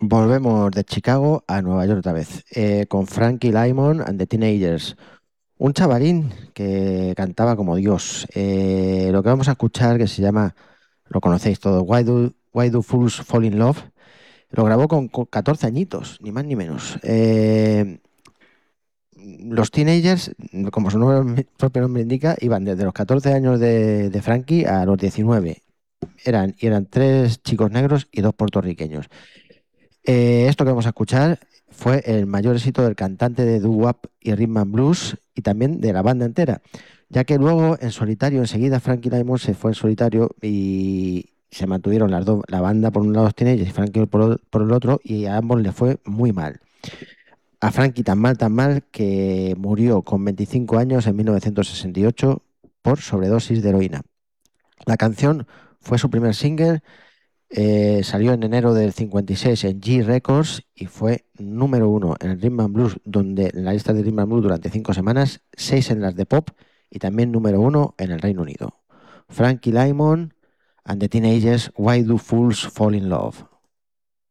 Volvemos de Chicago a Nueva York otra vez, con Frankie Lymon and the Teenagers. Un chavalín que cantaba como Dios. Lo que vamos a escuchar, que se llama, lo conocéis todos, Why Do Fools Fall in Love, lo grabó con 14 añitos, ni más ni menos. Los Teenagers, como su propio nombre indica, iban desde los 14 años de Frankie a los 19. Eran tres chicos negros y dos puertorriqueños. Esto que vamos a escuchar fue el mayor éxito del cantante de doo-wop y rhythm and blues y también de la banda entera, ya que luego en solitario, enseguida Frankie Lymon se fue en solitario y se mantuvieron las dos, la banda por un lado los Teenagers y Frankie por el otro, y a ambos le fue muy mal. A Frankie tan mal que murió con 25 años en 1968 por sobredosis de heroína. La canción fue su primer single. Salió en enero del 56 en G Records y fue número uno en el Rhythm and Blues, donde en la lista de Rhythm and Blues durante 5 semanas, 6 en las de pop y también número uno en el Reino Unido. Frankie Lymon and the Teenagers, Why Do Fools Fall in Love?